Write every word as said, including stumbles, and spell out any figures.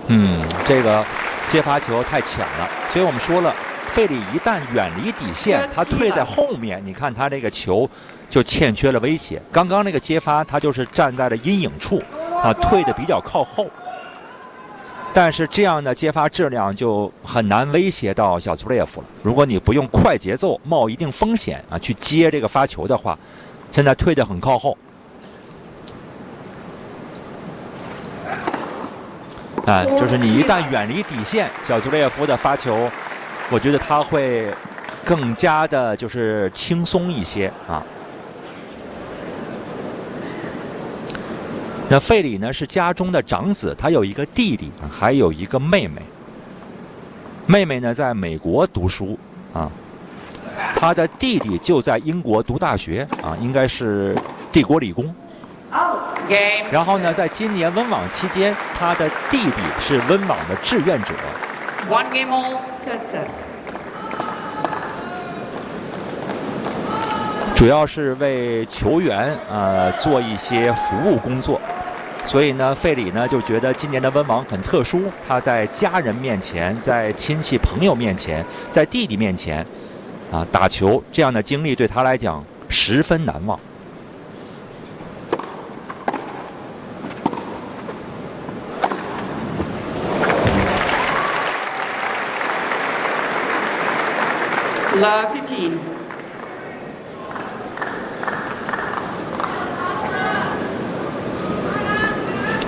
嗯，这个接发球太浅了，所以我们说了，费里一旦远离底线，他退在后面，你看他这个球就欠缺了威胁。刚刚那个接发，他就是站在了阴影处，啊，退的比较靠后。但是这样的接发质量就很难威胁到小苏列夫了。如果你不用快节奏、冒一定风险啊去接这个发球的话，现在退得很靠后。啊，就是你一旦远离底线，小苏列夫的发球，我觉得他会更加的就是轻松一些啊。那费里呢是家中的长子，他有一个弟弟，还有一个妹妹。妹妹呢在美国读书啊，他的弟弟就在英国读大学啊，应该是帝国理工。然后呢，在今年温网期间，他的弟弟是温网的志愿者。 One game all, third set. 主要是为球员呃做一些服务工作，所以呢，费里呢就觉得今年的温网很特殊，他在家人面前、在亲戚朋友面前、在弟弟面前啊打球，这样的经历对他来讲十分难忘。 Love fifteen.